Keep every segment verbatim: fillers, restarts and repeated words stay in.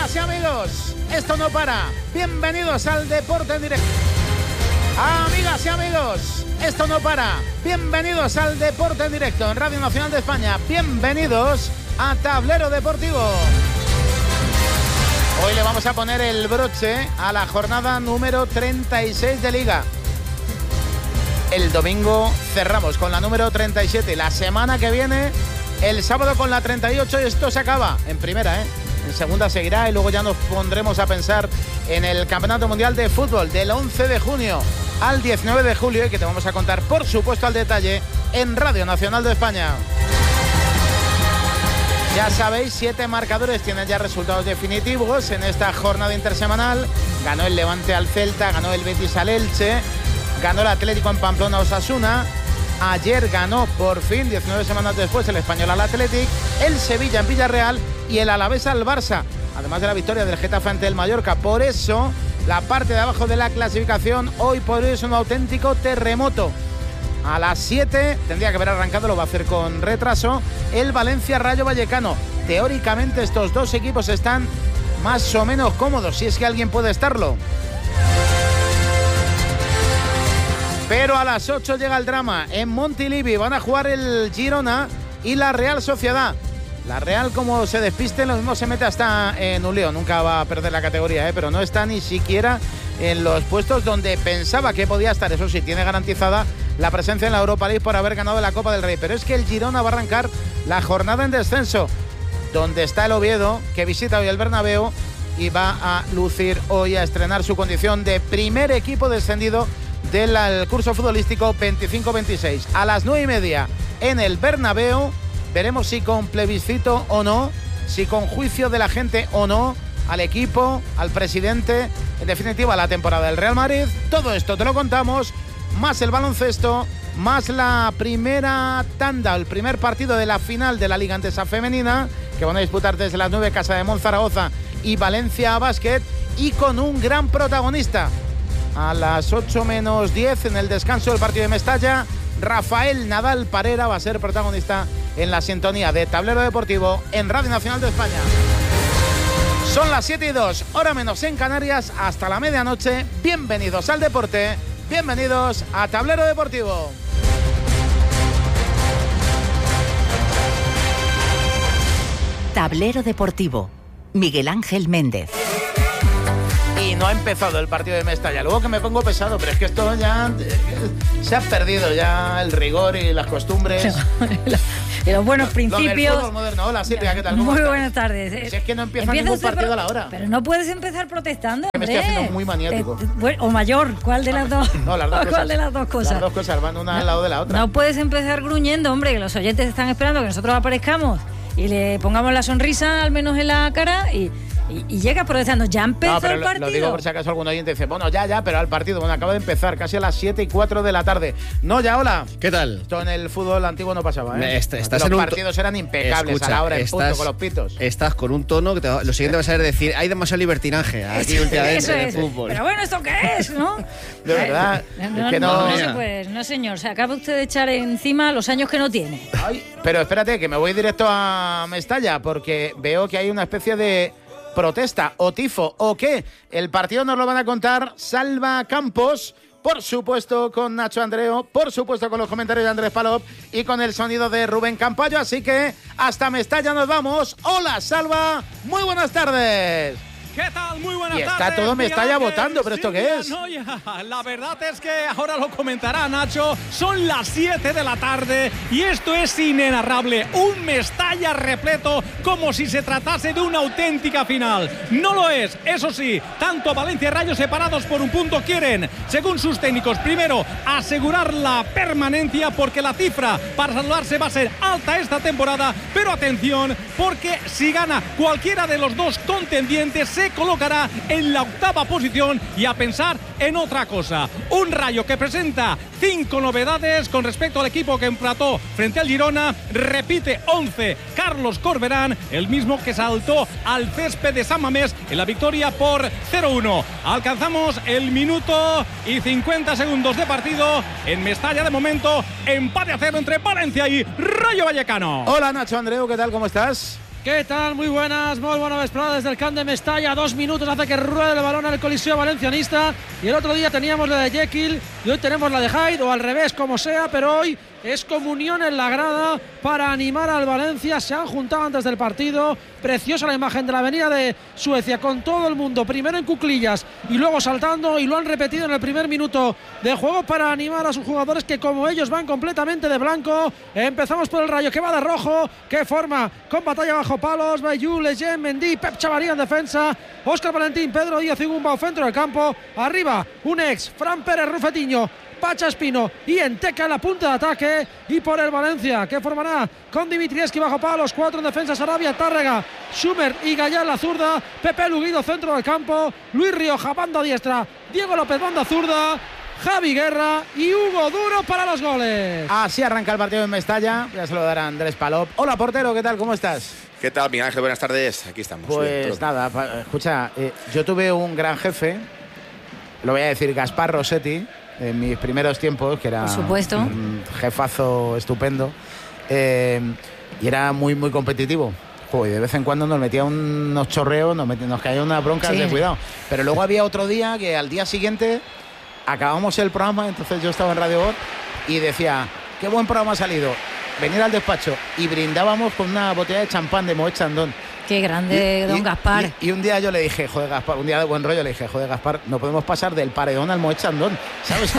Amigas y amigos, esto no para. Bienvenidos al Deporte en Directo. Amigas y amigos, esto no para. Bienvenidos al Deporte en Directo en Radio Nacional de España. Bienvenidos a Tablero Deportivo. Hoy le vamos a poner el broche a la jornada número treinta y seis de Liga. El domingo cerramos con la número treinta y siete. La semana que viene, el sábado con la treinta y ocho, y esto se acaba en primera, ¿eh? En segunda seguirá y luego ya nos pondremos a pensar en el Campeonato Mundial de Fútbol del once de junio al diecinueve de julio, y que te vamos a contar, por supuesto, al detalle en Radio Nacional de España. Ya sabéis, siete marcadores tienen ya resultados definitivos en esta jornada intersemanal. Ganó el Levante al Celta, ganó el Betis al Elche, ganó el Atlético en Pamplona a Osasuna. Ayer ganó por fin, diecinueve semanas después, el Español al Athletic, el Sevilla en Villarreal y el Alavés al Barça, además de la victoria del Getafe ante el Mallorca. Por eso, la parte de abajo de la clasificación hoy por hoy es un auténtico terremoto. A las siete tendría que haber arrancado, lo va a hacer con retraso, el Valencia Rayo Vallecano. Teóricamente estos dos equipos están más o menos cómodos, si es que alguien puede estarlo. Pero a las ocho llega el drama. En Montilivi van a jugar el Girona y la Real Sociedad. La Real, como se despiste, lo mismo se mete hasta en un lío. Nunca va a perder la categoría, ¿eh? Pero no está ni siquiera en los puestos donde pensaba que podía estar. Eso sí, tiene garantizada la presencia en la Europa League por haber ganado la Copa del Rey. Pero es que el Girona va a arrancar la jornada en descenso, donde está el Oviedo, que visita hoy el Bernabéu y va a lucir hoy, a estrenar su condición de primer equipo descendido del curso futbolístico veinticinco veintiséis. A las nueve y media en el Bernabéu veremos si con plebiscito o no, si con juicio de la gente o no, al equipo, al presidente, en definitiva a la temporada del Real Madrid. Todo esto te lo contamos, más el baloncesto, más la primera tanda, el primer partido de la final de la Liga Endesa Femenina, que van a disputar desde las nueve Casa de Monzaragoza y Valencia Basket, y con un gran protagonista. A las ocho menos diez, en el descanso del partido de Mestalla, Rafael Nadal Parera va a ser protagonista en la sintonía de Tablero Deportivo en Radio Nacional de España. Son las siete y dos, hora menos en Canarias, hasta la medianoche. Bienvenidos al deporte, bienvenidos a Tablero Deportivo. Tablero Deportivo, Miguel Ángel Méndez. Y no ha empezado el partido de Mestalla. Luego que me pongo pesado, pero es que esto ya eh, se ha perdido ya el rigor y las costumbres. Y los buenos principios. Lo del fútbol moderno. Hola Silvia, ¿qué tal? ¿Cómo Muy estás? buenas tardes. Si es que no empieza Empieza ningún usted partido pro- a la hora. Pero no puedes empezar protestando, Que me hombre. estoy haciendo muy maniático. Eh, bueno, o mayor, ¿cuál de las dos? No, las dos ¿Cuál cosas. de las dos cosas? Las dos cosas van una al lado de la otra. No puedes empezar gruñendo, hombre, que los oyentes están esperando que nosotros aparezcamos y le pongamos la sonrisa al menos en la cara y... Y, y llegas protestando, ya empezó No, pero el lo, partido. lo digo por si acaso algún oyente dice, bueno, ya, ya, pero al partido, bueno, acaba de empezar, casi a las siete y cuatro de la tarde. No, ya, hola. ¿Qué tal? Esto en el fútbol antiguo no pasaba, ¿eh? Est- estás Los en un partidos eran impecables. Escucha, a la hora, en estás, punto, con los pitos. Estás con un tono que te va- lo siguiente va a ser decir, hay demasiado libertinaje aquí últimamente Eso en el es. fútbol. Pero bueno, ¿esto qué es, no? De verdad, Eh, es no, que no, no... no se puede, no señor. Se acaba usted de echar encima los años que no tiene. Ay, pero espérate, que me voy directo a Mestalla, porque veo que hay una especie de protesta o tifo o qué. El partido nos lo van a contar Salva Campos, por supuesto con Nacho Andreo, por supuesto con los comentarios de Andrés Palop y con el sonido de Rubén Campayo. Así que hasta Mestalla nos vamos. Hola Salva, muy buenas tardes. ¿Qué tal? Muy buenas Y está tardes. todo Mestalla Miguel Ángel, votando, ¿pero esto qué es? Silvia Noya. La verdad es que ahora lo comentará Nacho. Son las siete de la tarde y esto es inenarrable. Un Mestalla repleto como si se tratase de una auténtica final. No lo es. Eso sí, tanto Valencia y Rayo separados por un punto quieren, según sus técnicos, primero asegurar la permanencia porque la cifra para salvarse va a ser alta esta temporada. Pero atención, porque si gana cualquiera de los dos contendientes se colocará en la octava posición y a pensar en otra cosa. Un Rayo que presenta cinco novedades con respecto al equipo que empató frente al Girona. Repite once Carlos Corberán, el mismo que saltó al césped de San Mamés en la victoria por cero uno. Alcanzamos el minuto y cincuenta segundos de partido. En Mestalla de momento empate a cero entre Valencia y Rayo Vallecano. Hola Nacho Andreu, ¿qué tal? ¿Cómo estás? ¿Qué tal? Muy buenas, muy buena vesprada desde el Camp de Mestalla. Dos minutos hace que ruede el balón al Coliseo Valencianista. Y el otro día teníamos la de Jekyll y hoy tenemos la de Hyde, o al revés, como sea, pero hoy es comunión en la grada para animar al Valencia. Se han juntado antes del partido. Preciosa la imagen de la avenida de Suecia con todo el mundo, primero en cuclillas y luego saltando, y lo han repetido en el primer minuto de juego para animar a sus jugadores, que como ellos van completamente de blanco. Empezamos por el Rayo, que va de rojo, que forma con batalla bajo palos: Bayou, Leyen, Mendy, Pep Chavaría en defensa, Óscar Valentín, Pedro Díaz y Gumbau centro del campo. Arriba un ex, Fran Pérez Rufetiño, Pacha Espino y Enteca en la punta de ataque. Y por el Valencia, que formará con Dimitrievski bajo palos, cuatro en defensa: Sarabia, Tárrega, Schumer y Gallán la zurda, Pepe Luguido centro del campo, Luis Rioja banda diestra, Diego López banda zurda, Javi Guerra y Hugo Duro para los goles. Así arranca el partido en Mestalla. Ya se lo dará Andrés Palop. Hola, portero, ¿qué tal? ¿Cómo estás? ¿Qué tal, Miguel Ángel? Buenas tardes. Aquí estamos. Pues bien, nada, pa, escucha, eh, yo tuve un gran jefe, lo voy a decir, Gaspar Rossetti, en mis primeros tiempos, que era Por supuesto. un jefazo estupendo, eh, y era muy, muy competitivo. Joder, de vez en cuando nos metía unos chorreos, nos, metía, nos caía unas broncas, sí, de cuidado. Pero luego había otro día que al día siguiente acabamos el programa, entonces yo estaba en Radio Gol y decía: qué buen programa ha salido, venir al despacho, y brindábamos con una botella de champán de Moet Chandon. Qué grande, y, don y, Gaspar. Y, y un día yo le dije: joder, Gaspar, un día de buen rollo, le dije: joder, Gaspar, no podemos pasar del paredón al Moet Chandon, ¿sabes?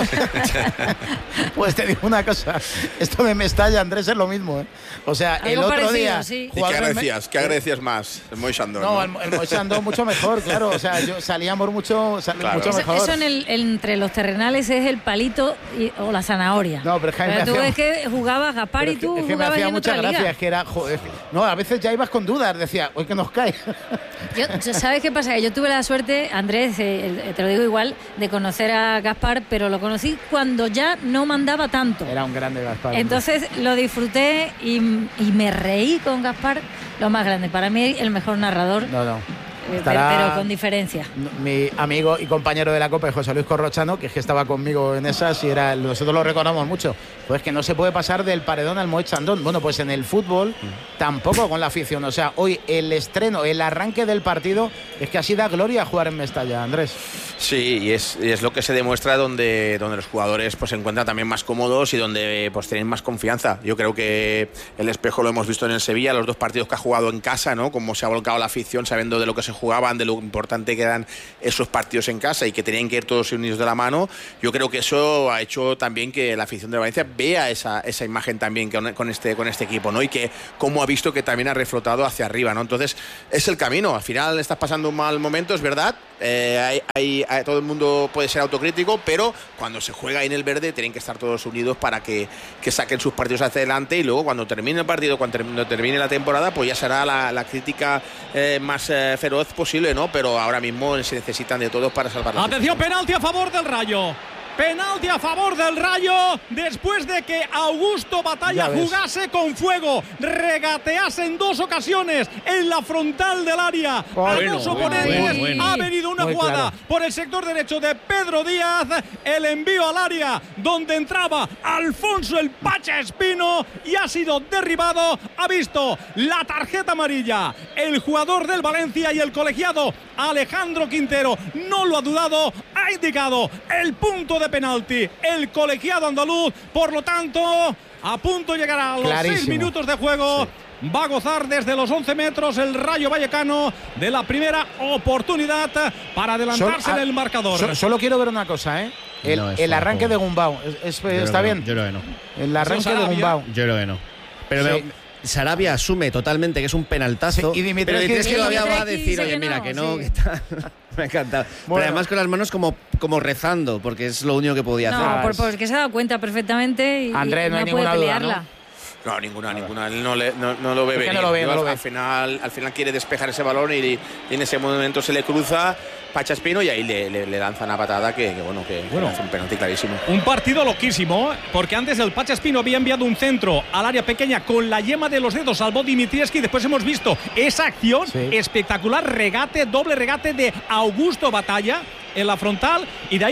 Pues te digo una cosa, esto de Mestalla, Andrés, es lo mismo, ¿eh? O sea, algo el otro parecido, día... Sí. ¿Y qué agradecías? ¿Qué agradecías más? El Moet Chandon, No, ¿no? el, el Moet Chandon mucho mejor, claro. O sea, yo salíamos mucho, sal, Claro. mucho Eso, mejor. eso en el, entre los terrenales es el palito y, o la zanahoria. No, pero es que a mí Pero me tú hacía- ves que jugabas Gaspar Pero y es que- tú es que me jugabas hacía en mucha otra gracia, liga. es que era, joder, no, a veces ya ibas con dudas, decía, hoy que nos cae. Yo, ¿sabes qué pasa? Que yo tuve la suerte, Andrés, eh, te lo digo igual, de conocer a Gaspar, pero lo conocí cuando ya no mandaba tanto. Era un grande Gaspar. Entonces lo disfruté y, y me reí con Gaspar, lo más grande. Para mí, el mejor narrador, No, no. eh, Estará pero, pero con diferencia. mi amigo y compañero de la Copa, José Luis Corrochano, que es que estaba conmigo en esas y era, nosotros lo recordamos mucho. Pues que no se puede pasar del paredón al Moet Chandon. Bueno, pues en el fútbol tampoco con la afición. O sea, hoy el estreno, el arranque del partido, es que así da gloria jugar en Mestalla, Andrés. Sí, y es, y es lo que se demuestra donde, donde los jugadores pues, se encuentran también más cómodos y donde pues, tienen más confianza. Yo creo que el espejo lo hemos visto en el Sevilla, los dos partidos que ha jugado en casa, ¿no? Cómo se ha volcado la afición sabiendo de lo que se jugaban, de lo importante que eran esos partidos en casa y que tenían que ir todos unidos de la mano. Yo creo que eso ha hecho también que la afición de Valencia vea esa, esa imagen también con, con, este, con este equipo, ¿no? Y que cómo ha visto que también ha reflotado hacia arriba, ¿no? Entonces es el camino. Al final estás pasando un mal momento, es verdad. Eh, hay, hay, hay, todo el mundo puede ser autocrítico, pero cuando se juega ahí en el verde tienen que estar todos unidos para que, que saquen sus partidos hacia adelante, y luego cuando termine el partido, cuando termine, termine la temporada, pues ya será la, la crítica eh, más eh, feroz posible, ¿no? Pero ahora mismo se necesitan de todos para salvar la Atención, penalti a favor del Rayo. Penalti a favor del Rayo después de que Augusto Batalla jugase con fuego, regatease en dos ocasiones en la frontal del área. Oh, a bueno, dos bueno, oponentes bueno, bueno. ha venido una Muy jugada claro. por el sector derecho de Pedro Díaz, el envío al área donde entraba Alfonso el Pacha Espino y ha sido derribado. Ha visto la tarjeta amarilla el jugador del Valencia y el colegiado Alejandro Quintero no lo ha dudado, ha indicado el punto de penalti el colegiado andaluz, por lo tanto a punto llegará a los Clarísimo. seis minutos de juego. Sí. Va a gozar desde los once metros el Rayo Vallecano de la primera oportunidad para adelantarse Solo, en el marcador. So, solo quiero ver una cosa, ¿eh? El, No, el arranque de Gumbau. ¿Es, es, ¿Está no, bien? Yo creo que no. El arranque de Gumbau. Yo creo que no. Pero Sí. me- Sarabia asume totalmente que es un penaltazo. Sí, y Dimitrievski- pero Dimitrievski todavía va a Dimitrievski decir, dice oye, que mira, no, que no, sí. que tal. Me ha encantado. Bueno. Pero además con las manos como, como rezando, porque es lo único que podía No, hacer. por, porque se ha dado cuenta perfectamente y, Andrés, y no hay puede ninguna duda, pelearla. ¿no? No, ninguna, ninguna. Él no, le, no, no lo ve Es que venir. no lo ve, no lo al, ve. al final, al final quiere despejar ese balón y, y en ese momento se le cruza Pacha Espino y ahí le, le, le lanza una patada que, que bueno, que, Bueno. que hace un penalti clarísimo. Un partido loquísimo, porque antes el Pacha Espino había enviado un centro al área pequeña con la yema de los dedos, salvó Dimitrievski. Después hemos visto esa acción Sí. espectacular, regate, doble regate de Augusto Batalla en la frontal, y de ahí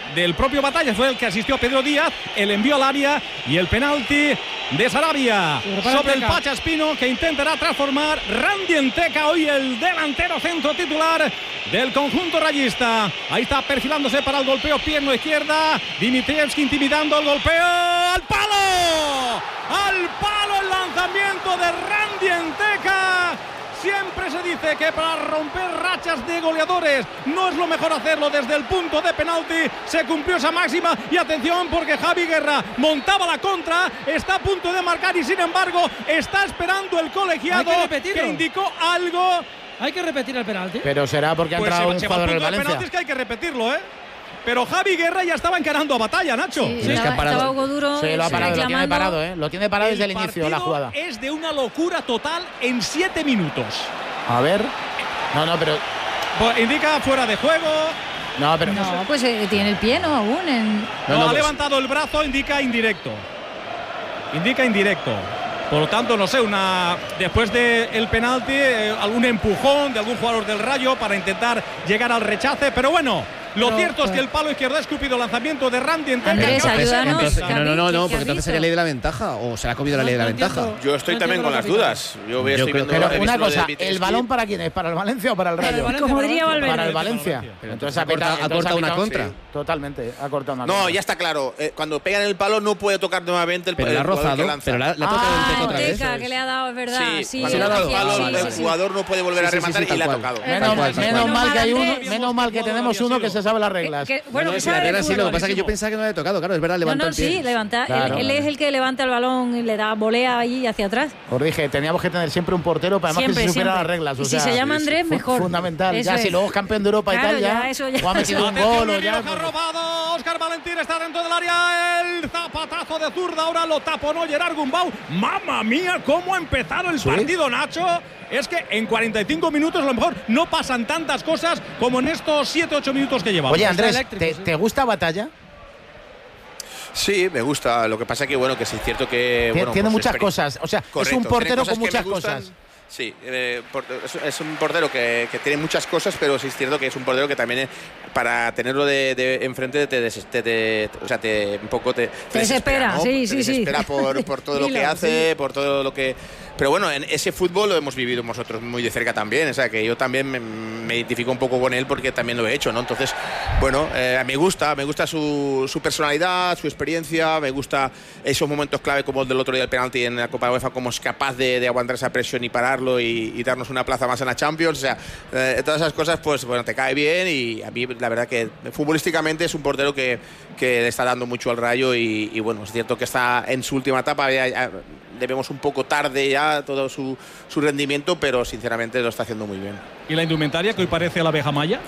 del propio Batalla, fue el que asistió a Pedro Díaz, el envío al área y el penalti de Sarabia sobre el Pacha Espino, que intentará transformar. Randy Enteca, hoy el delantero centro titular del conjunto rayista. Ahí está perfilándose para el golpeo, pierna izquierda. Dimitrievski intimidando el golpeo. ¡Al palo! ¡Al palo el lanzamiento de Randy Enteca! Siempre se dice que para romper rachas de goleadores no es lo mejor hacerlo desde el punto de penalti. Se cumplió esa máxima y atención porque Javi Guerra montaba la contra, está a punto de marcar y sin embargo está esperando el colegiado que, que indicó algo. Hay que repetir el penalti. Pero será porque ha Pues entrado se, un se jugador del punto de Valencia. penalti es que hay que repetirlo, ¿eh? Pero Javi Guerra ya estaba encarando a Batalla, Nacho. Sí, Sí, es que ha estaba, parado. estaba Hugo Duro. Sí, lo ha eh, parado, lo tiene reclamando. parado, ¿eh? Lo tiene parado desde el inicio de la partido jugada. Es de una locura total en siete minutos. A ver. No, no, pero. Pues indica fuera de juego. No, pero. No, pues eh, tiene el pie, ¿no? Aún en... No, No, no, ha pues- levantado el brazo, indica indirecto. Indica indirecto. Por lo tanto, no sé, una después del penalti, eh, algún empujón de algún jugador del Rayo para intentar llegar al rechace. Pero bueno, lo Pero, cierto es que pues- el palo izquierdo ha escupido lanzamiento de Randy Enteca. Andrés, que- ayúdanos. Entonces, ¿qué no, has no, no, visto? no, ¿Qué porque has entonces visto? sería ley de la ventaja. O se le ha comido la ley de la No ventaja. entiendo. Yo estoy No también entiendo con lo las que dudas. Yo, Yo estoy creo- viendo, Pero he visto una lo de cosa, Dimitrievski. ¿el balón para quién es? ¿Para el Valencia o para el Rayo? Valencia, Como para diría Valencia. Valverde. Para el Valencia. Pero Entonces ha ha pitado- cortado- ha entonces cortado una pitado- contra. sí, totalmente, ha cortado una No, contra. ya está claro. Eh, cuando pegan el palo no puede tocar nuevamente el Pero el la ha jugador rozado, que lanza. pero la, la ha tocado Ah, Enteca otra vez. Enteca, que le ha dado, es verdad. Sí, Sí, cuando le ha toca dado el palo, sí, palo, sí, el sí. jugador no puede volver Sí, a sí, sí, rematar sí, y le ha tal cual. tocado. Menos, Tal cual, mal, tal menos cual. mal que hay uno, Andrés. menos mal que tenemos uno que se sabe las reglas. Que- bueno, No, que si la sabe regla de sí, lo que fútbol. pasa es que yo pensaba que no le había tocado, claro, es verdad, No, levanta no, el pie. sí, levanta. Claro, él, él vale. es el que levanta el balón y le da volea ahí hacia atrás. Os dije, teníamos que tener siempre un portero para además Siempre, que se supiera siempre. las reglas. O Y si sea, se llama Andrés, fu- mejor. Fundamental. Eso Ya, si es. luego es campeón de Europa Claro, y tal, ya, ya, eso ya. o ha metido un Atención, gol o Guerrero ya. que ha robado. Óscar Valentín está dentro del área. El zapatazo de zurda. Ahora lo taponó Gerard Gumbau. ¡Mamma mía! ¿Cómo ha empezado el ¿Sí? partido, Nacho? Es que en cuarenta y cinco minutos a lo mejor no pasan tantas cosas como en estos siete ocho minutos que llevamos. Oye, Andrés, eléctrico, ¿te, sí. ¿te gusta Batalla? Sí, me gusta. Lo que pasa que bueno, que sí es cierto que Tiene- bueno, tiene pues, muchas experien- cosas. O sea, es Correcto, un tiene portero cosas con que muchas me gustan. cosas. Sí, eh, por- es, es un portero que, que tiene muchas cosas, pero sí es cierto que es un portero que también eh, para tenerlo de, de enfrente te, des- te, te- o sea, te un poco te, te desespera, ¿no? sí, Te sí, sí. desespera por, por todo lo que Dilo, hace, por todo lo que. Pero bueno, en ese fútbol lo hemos vivido nosotros muy de cerca también, o sea que yo también me, me identifico un poco con él porque también lo he hecho, ¿no? Entonces, bueno, eh, me gusta, me gusta su, su personalidad, su experiencia, me gusta esos momentos clave como el del otro día del penalti en la Copa de UEFA, como es capaz de, de aguantar esa presión y pararlo y, y darnos una plaza más en la Champions, o sea, eh, todas esas cosas, pues bueno, te cae bien y a mí la verdad que futbolísticamente es un portero que, que le está dando mucho al Rayo y, y bueno, es cierto que está en su última etapa, ya, ya le vemos un poco tarde ya todo su, su rendimiento, pero sinceramente lo está haciendo muy bien. ¿Y la indumentaria que hoy parece la abeja maya?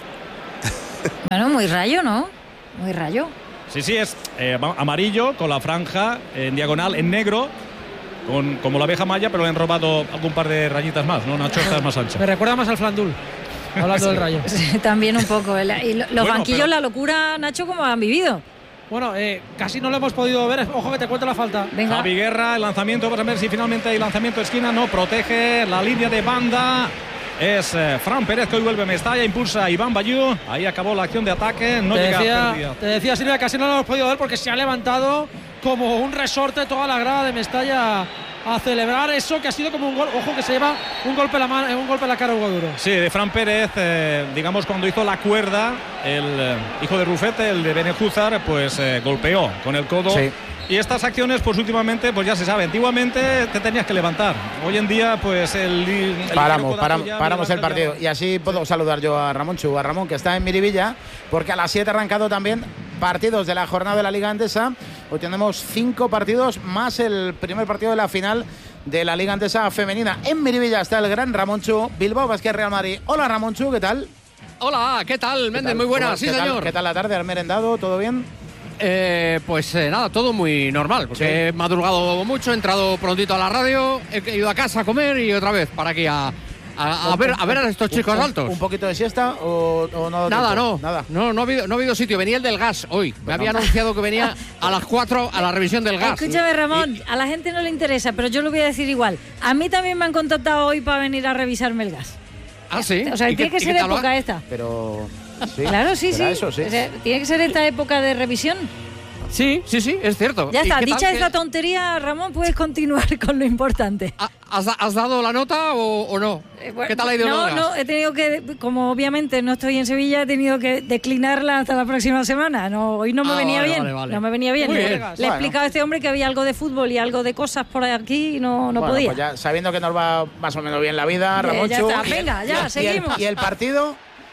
Bueno, muy rayo, ¿no? Muy rayo. Sí, sí, es eh, amarillo con la franja en diagonal en negro, con, como la abeja maya, pero le han robado algún par de rayitas más, ¿no? Nacho, esta es más ancha. Me recuerda más al Flandul, hablando del Rayo. Sí, también un poco. El- y lo- los Bueno, banquillos, pero- la locura, Nacho, ¿cómo han vivido? Bueno, eh, casi no lo hemos podido ver. Ojo que te cuento la falta. Venga. Javi Guerra, el lanzamiento, vamos a ver si finalmente hay lanzamiento de esquina, no, protege la línea de banda. Es eh, Fran Pérez que hoy vuelve Mestalla, impulsa a Iván Bayú. Ahí acabó la acción de ataque, no te, llega decía, pérdida. te decía Silvia, casi no lo hemos podido ver porque se ha levantado como un resorte toda la grada de Mestalla a celebrar eso que ha sido como un gol. Ojo que se lleva un golpe en la, mano, un golpe en la cara a Hugo Duro. Sí, de Fran Pérez, eh, digamos cuando hizo la cuerda, el eh, hijo de Rufete, el de Benejúzar, pues eh, golpeó con el codo. Sí. Y estas acciones, pues últimamente, pues ya se sabe, antiguamente te tenías que levantar. Hoy en día, pues el. el Paramos, codazo paramos, ya paramos el levanta partido. día. Y así puedo saludar yo a Ramón Chu, a Ramón, que está en Miribilla, porque a las siete ha arrancado también partidos de la jornada de la Liga Endesa. Hoy tenemos cinco partidos más el primer partido de la final de la Liga Endesa femenina. En Miribilla está el gran Ramón Chu, Bilbao Basket Real Madrid. Hola Ramón Chu, ¿qué tal? Hola, ¿qué tal, ¿Qué Méndez? tal? Muy ¿Cómo- buenas, sí, qué tal- señor. ¿Qué tal la tarde? ¿Has merendado? ¿Todo bien? Eh, pues eh, nada, todo muy normal, porque Sí. he madrugado mucho, he entrado prontito a la radio, he ido a casa a comer y otra vez para aquí a, a, a ver, a ver a estos chicos un, altos. ¿Un poquito de siesta o, o no? Nada, tiempo? no, Nada. no, no ha habido, no ha habido sitio. Venía el del gas hoy. Me Bueno. había anunciado que venía a las cuatro a la revisión del gas. Escúchame, Ramón, a la gente no le interesa, pero yo lo voy a decir igual. A mí también me han contactado hoy para venir a revisarme el gas. Ah, sí. O sea, ¿Y tiene qué- que y ser qué tal va? época esta. Pero Sí, claro, sí, sí. Eso, sí. O sea, tiene que ser esta época de revisión. Sí, sí, sí, es cierto. Ya está, ¿Y qué tal dicha que- esta tontería, Ramón, puedes continuar con lo importante. ¿Ha- ¿Has, has dado la nota o, o no? Eh, bueno, ¿Qué tal ha ido? No, el no, gas? he tenido que, como obviamente no estoy en Sevilla, he tenido que declinarla hasta la próxima semana. No, hoy no me Ah, venía vale, bien. vale, vale. No me venía bien. Muy Le, bien. le he Bueno. explicado a este hombre que había algo de fútbol y algo de cosas por aquí y no, no Bueno, podía. pues ya sabiendo que nos va más o menos bien la vida, Ya- Ramón. ya está, venga, ya, seguimos. ¿Y el partido?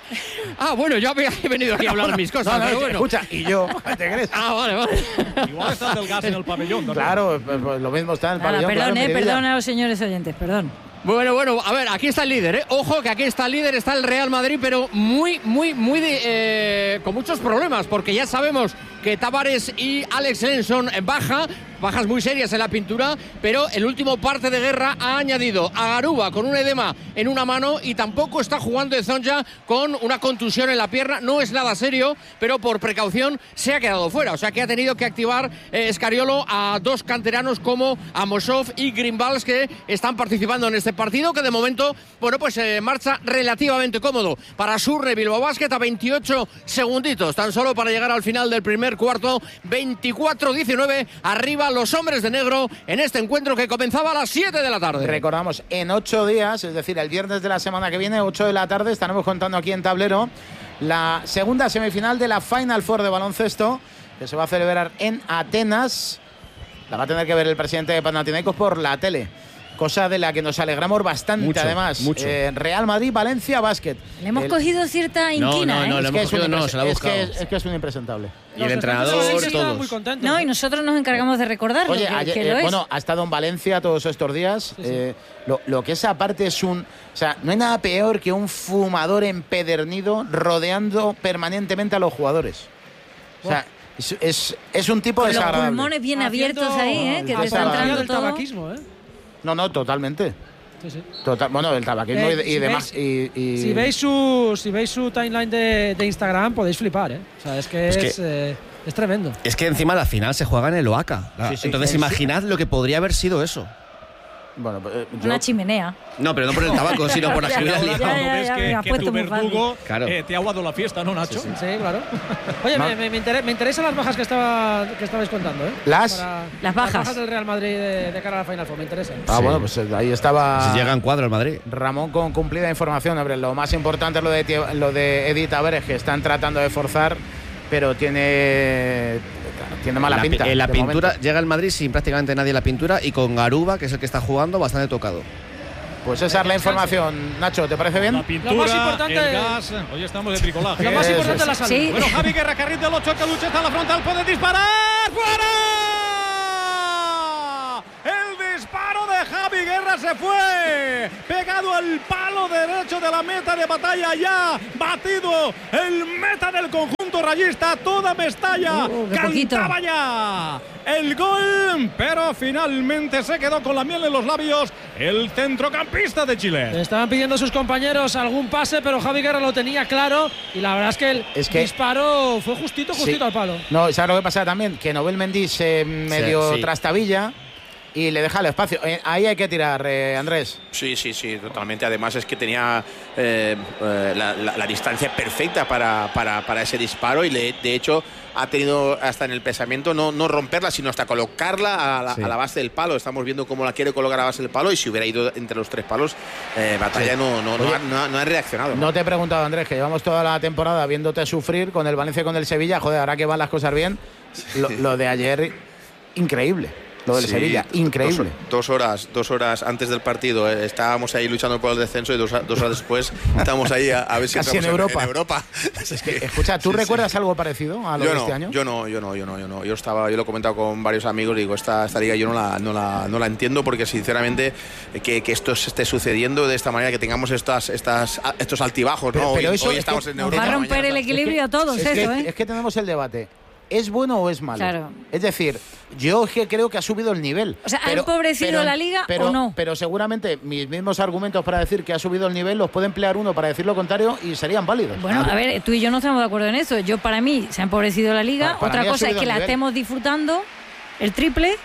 Ah, bueno, yo había he venido aquí a hablar de mis cosas, No, no, pero bueno. escucha, y yo, ¿te crees? Ah, vale, vale. Igual está el del gas en el pabellón. ¿no? Claro, pues, pues lo mismo está en el Nada, pabellón. perdón, claro, eh, Miribilla. perdón a los señores oyentes, perdón. Bueno, bueno, a ver, aquí está el líder, ¿eh? Ojo que aquí está el líder, está el Real Madrid, pero muy, muy, muy de, eh, con muchos problemas, porque ya sabemos que Tavares y Alex Lenson baja, bajas muy serias en la pintura, pero el último parte de guerra ha añadido a Garuba con un edema en una mano y tampoco está jugando Zonja con una contusión en la pierna. No es nada serio, pero por precaución se ha quedado fuera. O sea que ha tenido que activar eh, Scariolo a dos canteranos como Amosov y Grimbals, que están participando en este partido, que de momento, bueno, pues eh, marcha relativamente cómodo para Surre Bilbao Basket a veintiocho segunditos, tan solo para llegar al final del primer cuarto. Veinticuatro diecinueve, arriba los hombres de negro en este encuentro que comenzaba a las siete de la tarde. Recordamos, en ocho días, es decir, el viernes de la semana que viene, ocho de la tarde, estaremos contando aquí en Tablero la segunda semifinal de la Final Four de baloncesto, que se va a celebrar en Atenas. La va a tener que ver el presidente de Panathinaikos por la tele, cosa de la que nos alegramos bastante. Mucho, además. mucho. Eh, Real Madrid, Valencia, básquet. Le hemos El- cogido cierta inquina, no, no, ¿eh? le es que hemos es un cogido, no, impres- se la ha es que buscado. es, es que es un impresentable. Y el Los entrenador, defensores sí estaban todos. muy contentos. No, ¿eh? y nosotros nos encargamos de recordarlo, Oye, que, ayer, que eh, lo es. bueno, ha estado en Valencia todos estos días. eh, lo, lo que esa parte es un... O sea, no hay nada peor que un fumador empedernido rodeando permanentemente a los jugadores. O sea, es, es, es un tipo Con los desagradable. pulmones bien Haciendo- abiertos ahí, ¿eh? Que te está Haciendo entrando el todo. tabaquismo, ¿eh? No, no, totalmente. Sí, sí. Total, bueno, el tabaquismo Eh, y, de- y si demás. veis- y, y- Si veis su si veis su timeline de, de Instagram podéis flipar, ¿eh? O sea, es que es, Es que- eh, es tremendo. Es que encima la final se juega en el Oaca. Sí, sí. Entonces Sí. imaginad lo que podría haber sido eso. Bueno, pues, eh, yo- Una chimenea. No, pero no por el tabaco, sino por la Ya, seguridad ya, liada. ya, Cuando ya, ves ya, me que, has que puesto tu muy verdugo Claro. eh, te ha aguado la fiesta, ¿no, Nacho? Sí, claro. Oye, No. me, me, me inter- me interesan las bajas que, estaba, que estabais contando, ¿eh? ¿Las? Para- Las bajas. del Real Madrid de, de cara a la Final Four, me interesan. Ah, Sí. bueno, pues eh, ahí estaba... Si llega en cuadro el Madrid. Ramón con cumplida información. Hombre, lo más importante es lo de, Tie- lo de Edith Tavares, que están tratando de forzar, pero tiene, tiene mala la, pi- pinta. en la de pintura momento. llega el Madrid sin prácticamente nadie en la pintura y con Garuba, que es el que está jugando, bastante tocado. Pues esa es la información. Nacho, ¿te parece La bien? pintura, Lo más importante- el gas. Hoy estamos de bricolaje. Lo más Eso importante es. es la salud. Sí. Bueno, Javi Guerra, carril del ocho, que lucha, está en la frontal, puede disparar. ¡Fuera! El disparo de Javi Guerra se fue. Pegado al palo derecho de la meta de batalla ya. Batido el meta del conjunto rayista. Toda Mestalla Uh, qué poquito. cantaba ya el gol, pero finalmente se quedó con la miel en los labios el centrocampista de Chile. Estaban pidiendo a sus compañeros algún pase, pero Javi Guerra lo tenía claro y la verdad es que el Es que- disparo fue justito, justito Sí. al palo. No, ¿sabes lo que pasa también? Que Nobel Mendy se medio sí. trastabilla y le deja el espacio. Eh, ahí hay que tirar, eh, Andrés. Sí, sí, sí, totalmente. Además es que tenía eh, eh, la, la- la distancia perfecta para, para, para ese disparo y le- de hecho ha tenido hasta en el pensamiento no, no romperla, sino hasta colocarla a la, Sí. a la base del palo. Estamos viendo cómo la quiere colocar a la base del palo y si hubiera ido entre los tres palos, eh, Batalla Sí. no, no, no, Oye, ha, no ha- no ha reaccionado. No te he preguntado, Andrés, que llevamos toda la temporada viéndote sufrir con el Valencia y con el Sevilla. Joder, ahora que van las cosas bien, lo, lo de ayer, increíble. Lo del Sí, Sevilla, increíble. Dos, dos horas, dos horas antes del partido eh, estábamos ahí luchando por el descenso y dos, dos horas después estábamos ahí a, a ver si Casi en entramos Europa. En, Europa. Es que, escucha, ¿tú Sí, sí. recuerdas algo parecido a lo Yo de no, este año? yo no, yo no, yo no, yo no, yo estaba, yo lo he comentado con varios amigos, digo, esta, esta liga yo no la, no la, no la entiendo porque sinceramente eh, que, que esto se esté sucediendo de esta manera, que tengamos estas, estas, estos altibajos, Pero- ¿no? pero hoy eso hoy es estamos que en nos Europa. Va a romper mañana el está- equilibrio a todos es, esto, que, ¿eh? es que tenemos el debate. ¿Es bueno o es malo? Claro. Es decir, yo es que creo que ha subido el nivel. O sea, ¿ha empobrecido la liga pero, o no? Pero seguramente mis mismos argumentos para decir que ha subido el nivel los puede emplear uno para decir lo contrario y serían válidos. Bueno, a ver, tú y yo no estamos de acuerdo en eso. Yo, para mí, se ha empobrecido la liga. Para- para Otra mí ha cosa es subido que el la nivel. estemos disfrutando, el triple,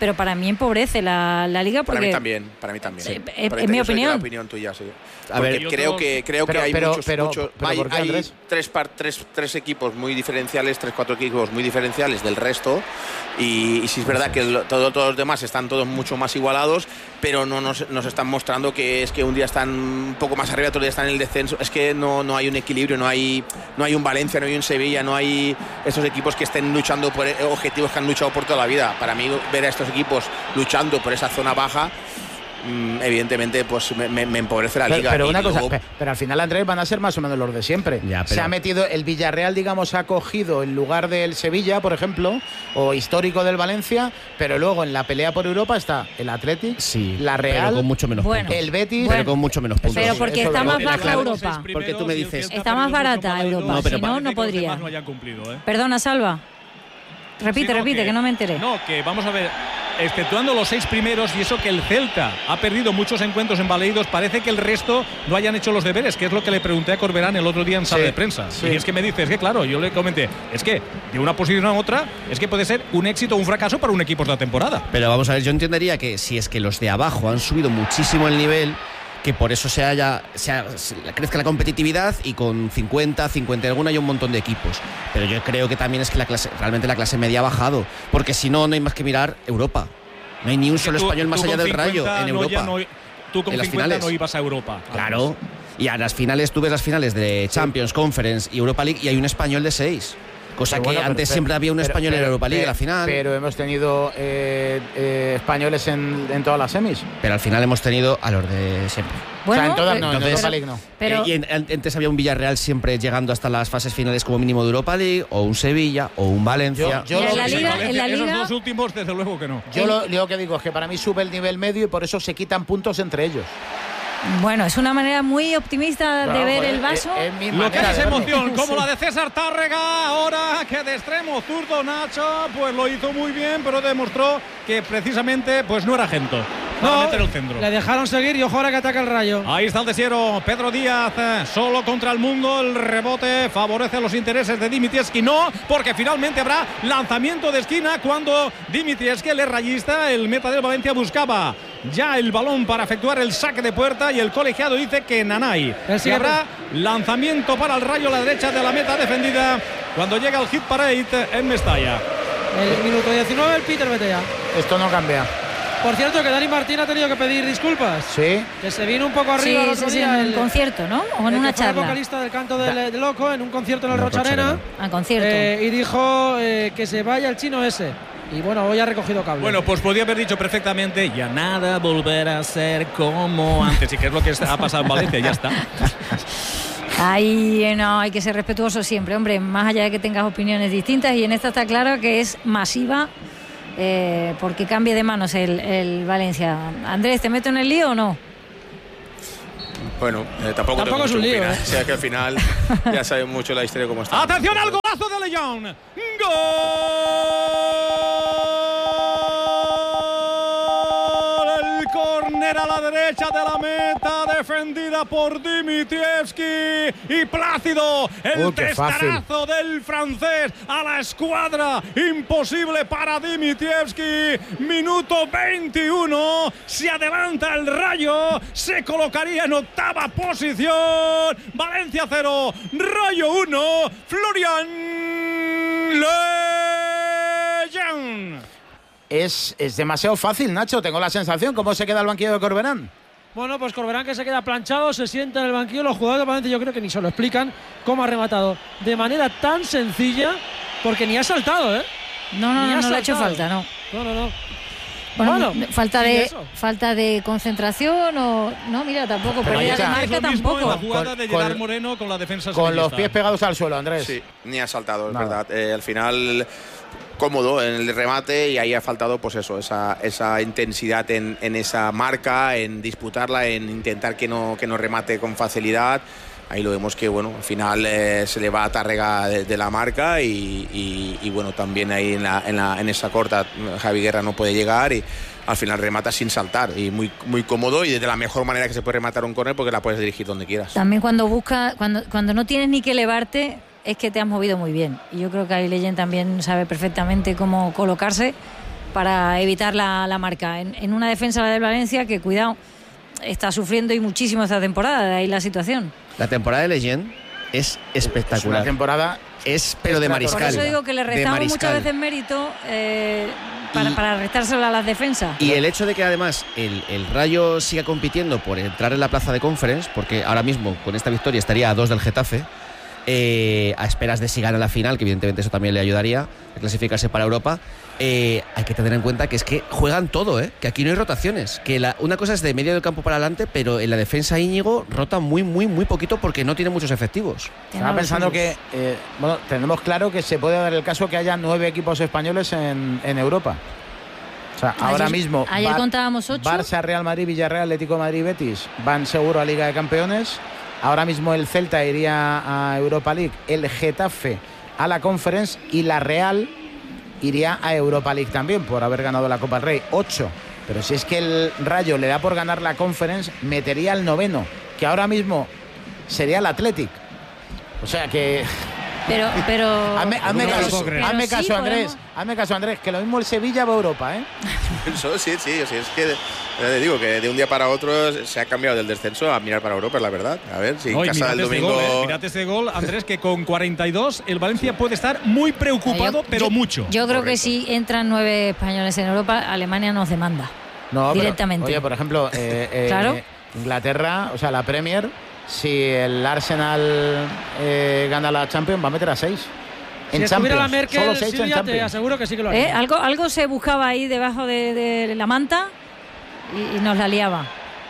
pero para mí empobrece la, la liga porque... Para mí también, para mí también. Sí, Para es, mí es mi yo soy de opinión. la opinión tuya, sí. A ver, Porque creo que creo pero, que hay pero, muchos, pero, muchos pero hay, ¿por qué, hay Andrés? tres, par, tres, tres equipos muy diferenciales, tres, cuatro equipos muy diferenciales del resto y, y sí es verdad que el, todo, todos los demás están todos mucho más igualados, pero no nos, nos están mostrando que es que un día están un poco más arriba, otro día están en el descenso. Es que no, no hay un equilibrio, no hay, no hay un Valencia, no hay un Sevilla, no hay esos equipos que estén luchando por objetivos que han luchado por toda la vida. Para mí ver a estos equipos luchando por esa zona baja, evidentemente pues me, me, me empobrece la pero, liga. pero y una luego, cosa, pero al final, Andrés, van a ser más o menos los de siempre. Ya, pero... Se ha metido el Villarreal, digamos, ha cogido el lugar del Sevilla, por ejemplo, o histórico del Valencia, pero luego en la pelea por Europa está el Athletic, sí, la Real, pero con mucho menos Bueno, puntos. el Betis, Pero con mucho menos puntos. Pero porque Eso está es más verdad. baja Europa. Porque tú me dices- Está más barata Europa, No, pero si no, parece no que los podría. demás no hayan cumplido, ¿eh? Perdona, Salva. Repite, Sí, no, repite, que, no me enteré. No, que vamos a ver, exceptuando los seis primeros y eso que el Celta ha perdido muchos encuentros en Baleidos, parece que el resto no hayan hecho los deberes, que es lo que le pregunté a Corberán el otro día en sala Sí, de prensa. sí. Y es que me dice, es que claro, yo le comenté, es que de una posición a otra, es que puede ser un éxito o un fracaso para un equipo de la temporada. Pero vamos a ver, yo entendería que si es que los de abajo han subido muchísimo el nivel, que por eso se haya, se ha- se crezca la competitividad y con cincuenta, cincuenta y alguna hay un montón de equipos. Pero yo creo que también es que la clase, realmente la clase media ha bajado, porque si no, no hay más que mirar Europa. No hay ni un solo Tú- español más tú allá con del Rayo cincuenta en no, Europa. ya no- tú con En las cincuenta finales. no ibas a Europa. Claro. Y a las finales, tú ves las finales de Champions, Conference y Europa League y hay un español de seis. Cosa Pero que bueno, pero- antes pero- siempre había un pero- español en pero- la Europa League, pero- la final. Pero hemos tenido eh, eh, españoles en, en todas las semis. Pero al final hemos tenido a los de siempre. Bueno, o sea, en todas pero- no, en entonces- Europa League no. pero- Eh, y en- an- antes había un Villarreal siempre llegando hasta las fases finales como mínimo de Europa League, o un Sevilla, o un Valencia. Yo- yo Mira, lo- en la sí, liga, Valencia, en la esos liga, dos últimos, desde luego que no. Yo lo, lo que digo es que para mí sube el nivel medio y por eso se quitan puntos entre ellos. bueno, es una manera muy optimista de Claro, ver joder, el vaso. es- es mi Lo que manera es de verlo. emoción, como la de César Tárrega, ahora que de extremo zurdo Nacho, pues lo hizo muy bien, pero demostró que precisamente pues no era Gento. Para No, meter el centro. le dejaron seguir y ojo ahora que ataca el Rayo. Ahí está el desierto, Pedro Díaz, eh, solo contra el mundo, el rebote favorece los intereses de Dimitrievski, no, porque finalmente habrá lanzamiento de esquina cuando Dimitrievski, el rayista, el meta del Valencia, buscaba ya el balón para efectuar el saque de puerta y el colegiado dice que Nanay. Él Y sigue habrá lanzamiento para el Rayo a la derecha de la meta defendida cuando llega el hit parade en Mestalla. El minuto diecinueve, el Peter Betea. Esto no cambia. Por cierto, que Dani Martín ha tenido que pedir disculpas. Sí. Que se vino un poco Sí, arriba el sí, otro sí, día. en un el- concierto, ¿no? O en el una que fue charla. vocalista del canto del, de Loco en un concierto en el No, Rocha Arena. Arena. A concierto. Eh, y dijo eh, que se vaya el chino ese. Y bueno, hoy ha recogido cable. Bueno, pues podía haber dicho perfectamente, ya nada volverá a ser como antes, y que es lo que ha pasado en Valencia, ya está. Ahí no, hay que ser respetuoso siempre, hombre, más allá de que tengas opiniones distintas, y en esta está claro que es masiva, eh, porque cambie de manos el, el Valencia. Andrés, ¿te meto en el lío o no? Bueno, eh, tampoco, Tampoco tengo es mucho un que lío, opinar. ¿eh? O sea que al final ya saben mucho la historia cómo está. ¡Atención al golazo de León! ¡Gol! El córner a la derecha de la meta, defendida por Dimitrievski y Plácido. El Uy, qué fácil. testarazo del francés a la escuadra. Imposible para Dimitrievski. Minuto veintiuno. Se adelanta el Rayo. Se colocaría en octava posición. Valencia cero. Rayo uno. Florian Lejean. Es, es demasiado fácil, Nacho. Tengo la sensación. ¿Cómo se queda el banquillo de Corberán? Bueno, pues Corberán que se queda planchado, se sienta en el banquillo. Los jugadores de Valencia yo creo que ni se lo explican cómo ha rematado de manera tan sencilla, porque ni ha saltado, ¿eh? No, no, Ni no, ha no le ha hecho saltado. falta, no. No, no, no. Bueno, Bueno, falta sí, de eso. falta de concentración o no, mira, tampoco, Pero pérdida ya- de Es Es marca lo mismo en la tampoco. jugada Con- de con- Gerard Moreno con la defensa Con los sevillista. pies pegados al suelo, Andrés. Sí, ni ha saltado, es Nada. verdad. Eh, al final cómodo en el remate y ahí ha faltado pues eso, esa, esa intensidad en, en esa marca, en disputarla, en intentar que no, que no remate con facilidad. Ahí lo vemos que bueno, al final eh, se le va a Tárrega de, de la marca y, y, y bueno, también ahí en, la, en, la, en esa corta Javi Guerra no puede llegar y al final remata sin saltar y muy, muy cómodo y de la mejor manera que se puede rematar un córner porque la puedes dirigir donde quieras. También cuando busca, cuando, cuando no tienes ni que elevarte, es que te has movido muy bien. Y yo creo que ahí Leyen también sabe perfectamente cómo colocarse para evitar la, la marca. En, en una defensa del Valencia que, cuidado, está sufriendo y muchísimo esta temporada, de ahí la situación. La temporada de Leyen es espectacular. Es una temporada... Es, pero de mariscal. Por eso digo que le restamos muchas veces mérito eh, para, y, para restárselo a las defensas. Y el hecho de que además el, el Rayo siga compitiendo por entrar en la plaza de Conference, porque ahora mismo con esta victoria estaría a dos del Getafe, eh, a esperas de si gana la final, que evidentemente eso también le ayudaría a clasificarse para Europa. Eh, hay que tener en cuenta que es que juegan todo, ¿eh? Que aquí no hay rotaciones, que la, una cosa es de medio del campo para adelante, pero en la defensa Íñigo rota muy, muy, muy poquito porque no tiene muchos efectivos. Estaba pensando que, eh, bueno, tenemos claro que se puede dar el caso que haya nueve equipos españoles en, en Europa. O sea, ayer, ahora mismo ayer Bar- contábamos ocho. Barça, Real Madrid, Villarreal, Atlético de Madrid, Betis van seguro a Liga de Campeones. Ahora mismo el Celta iría a Europa League, el Getafe a la Conference y la Real iría a Europa League también por haber ganado la Copa del Rey. Ocho. Pero si es que el Rayo le da por ganar la Conference, metería al noveno, que ahora mismo sería el Athletic. O sea que... Pero, pero... Hazme, hazme pero, caso, pero hazme sí, caso Andrés, podemos... hazme caso Andrés, que lo mismo el Sevilla va a Europa, ¿eh? Eso sí, sí, sí, es que te digo que de un día para otro se ha cambiado del descenso a mirar para Europa, es la verdad. A ver si no, en casa del domingo. Este gol, eh. Mirad este gol, Andrés, que con cuarenta y dos el Valencia puede estar muy preocupado, yo, pero yo, mucho. Yo creo Correcto. que si entran nueve españoles en Europa, Alemania nos demanda. No, directamente. Pero, oye, por ejemplo, eh, eh, claro. Inglaterra, o sea, la Premier, si el Arsenal eh, gana la Champions, va a meter a seis. Si En estuviera Champions, la Merkel, solo seis en Silvia, te Champions. aseguro que sí que lo haría. ¿Eh? Algo, algo se buscaba ahí debajo de, de la manta y, y nos la liaba.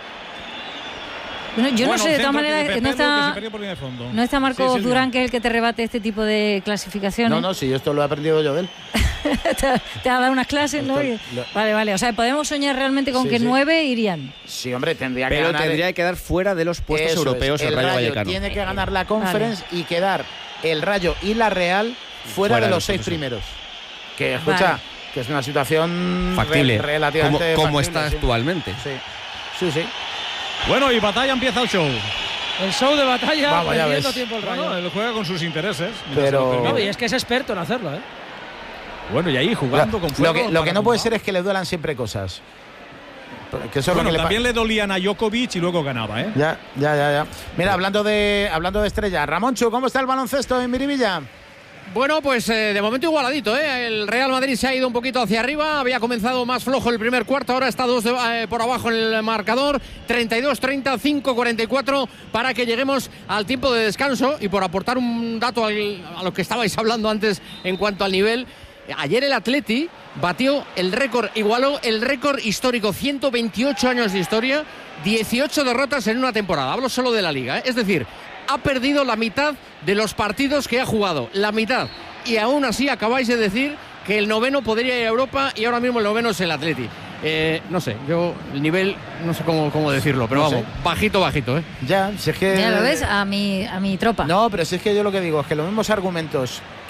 Bueno, yo bueno, no sé, de todas maneras, no está, no está Marcos sí, sí, Durán, que es el que te rebate este tipo de clasificaciones. No, no, si yo esto lo he aprendido yo de él. te, te ha dado unas clases, ¿no? Esto, lo... Vale, vale. O sea, podemos soñar realmente con sí, que sí. nueve irían. Sí, hombre, tendría que Pero ganar. tendría que quedar fuera de los puestos Eso europeos es. el, el Rayo, Rayo Vallecano. Tiene que ganar la Conference vale. y quedar el Rayo y la Real fuera, fuera de los seis eso. primeros. Que escucha, vale. que es una situación factible, re relativamente como, como factible, está sí. actualmente. Sí, sí, sí. Bueno, y batalla empieza el show. El show de batalla, Vamos, perdiendo tiempo el Rayo. Bueno, él juega con sus intereses. Pero... No, y es que es experto en hacerlo, ¿eh? Bueno, y ahí jugando lo, con fuego. Lo que, lo que no puede ser es que le duelan siempre cosas. Que eso bueno, es lo que también le, le dolían a Djokovic y luego ganaba, ¿eh? Ya, ya, ya, ya. Mira, hablando de, hablando de estrella, Ramonchu, ¿cómo está el baloncesto en Miribilla? Bueno, pues eh, de momento igualadito, ¿eh? El Real Madrid se ha ido un poquito hacia arriba, había comenzado más flojo el primer cuarto, ahora está dos de, eh, por abajo en el marcador, treinta y dos treinta, cinco cuarenta y cuatro para que lleguemos al tiempo de descanso. Y por aportar un dato al, a lo que estabais hablando antes en cuanto al nivel, ayer el Atleti batió el récord, igualó el récord histórico, ciento veintiocho años de historia, dieciocho derrotas en una temporada, hablo solo de la Liga, ¿eh? Es decir, ha perdido la mitad de los partidos que ha jugado, la mitad. Y aún así acabáis de decir que el noveno podría ir a Europa y ahora mismo el noveno es el Atleti. Eh, no sé, yo el nivel, no sé cómo, cómo decirlo, pero no vamos, sé. bajito, bajito, ¿eh? Ya, si es que... Ya lo ves, a mi, a mi tropa. No, pero si es que yo lo que digo es que los mismos argumentos